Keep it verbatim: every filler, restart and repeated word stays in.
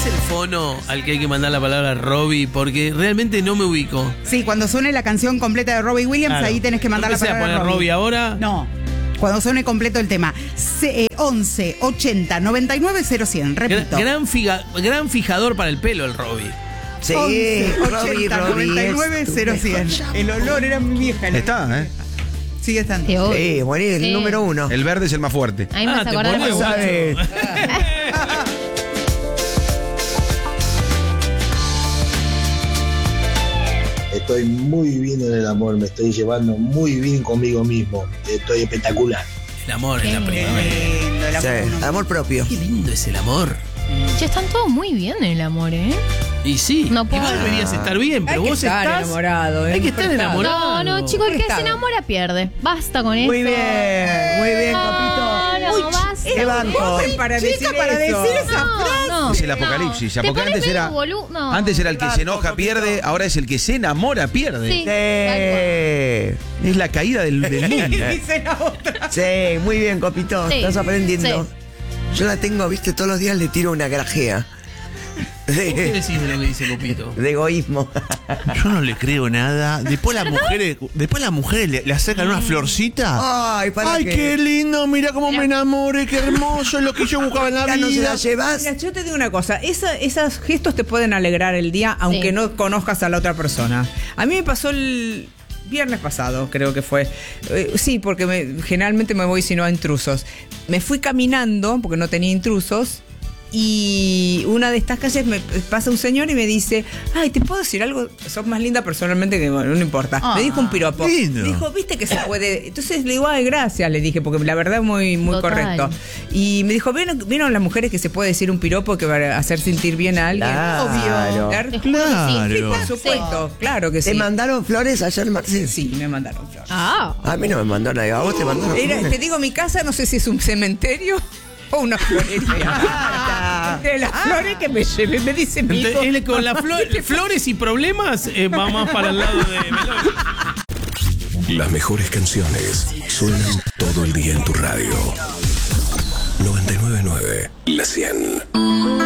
es el fono al que hay que mandar la palabra Robbie? Porque realmente no me ubico. Sí, cuando suene la canción completa de Robbie Williams, Claro. ahí tenés que mandar ¿No la palabra a poner Robbie. Robbie ahora? No. Cuando suene completo el tema. C- eh, once ochenta noventa y nueve cero cien. Repito. Gran, gran, figa- gran fijador para el pelo el Robbie. Sí, once Robbie, ochenta Robbie. noventa y nueve cero cien. El olor era mi vieja. la- Está, ¿eh? Sigue estando. Te odio. Sí, bueno, el Sí. número uno. El verde es el más fuerte. A mí me Ah, hace te acordar pones mucho. ¿Sabes? Estoy muy bien en el amor, me estoy llevando muy bien conmigo mismo. Estoy espectacular. El amor en la Qué primavera. Lindo, el Sí, amor, uno- amor propio. Qué lindo es el amor. Che, están todos muy bien en el amor, ¿eh? Y sí, No puedo. igual deberías estar bien, pero Hay que vos estar estás... enamorado, ¿eh? Hay que estar Despertado. enamorado. No, no, chicos, el que se Estado. enamora pierde. Basta con eso. Muy bien, muy bien, No, Copito. no, basta. Qué banco. Joven para Chica, decir para eso. decir No, no. Es el apocalipsis. ¿Te Porque pones antes era, medio bolu- no. antes era el que se enoja, pierde, ahora es el que se enamora, pierde. Sí. tal Sí. Es la caída del, del mundo. Dice la otra. Sí, muy bien, Copito. Sí, Estás aprendiendo. Yo la tengo, viste, todos los días le tiro una grajea. ¿Qué De, decís de lo que dice Copito? de egoísmo. Yo no le creo nada. Después las mujeres, después las mujeres le, le acercan una florcita. Ay, para Ay, qué. qué lindo, mira cómo me enamoré, qué hermoso, es lo que yo buscaba en la Ya no se vida. la llevas. Mira, yo te digo una cosa, esa- esos gestos te pueden alegrar el día aunque Sí. no conozcas a la otra persona. A mí me pasó el viernes pasado, creo que fue. Eh, sí, porque me- generalmente me voy si no a intrusos. Me fui caminando porque no tenía intrusos. Y una de estas calles me pasa un señor y me dice, ay, ¿te puedo decir algo? Sos más linda personalmente que bueno, no importa. Ah, me dijo un piropo. lindo. Me dijo, viste que se puede. Entonces le digo, ay, gracias, le dije, porque la verdad es muy, muy Total. correcto. Y me dijo, ¿vieron, ¿vieron las mujeres que se puede decir un piropo que va a hacer sentir bien a alguien? Claro. Obvio. Te juro que sí. Sí, Claro. por supuesto, claro que ¿Te sí. mandaron flores ayer, Marcel? Sí, me mandaron flores. Ah. A mí no me mandó nadie. ¿A vos te mandaron Era- flores? te digo, mi casa no sé si es un cementerio o una florería. De las flores que me llevé, me dice mi hijo. Entonces, él con las flor- flores y problemas eh, va más para el lado de Melón. Las mejores canciones suenan todo el día en tu radio. noventa y nueve punto nueve La cien.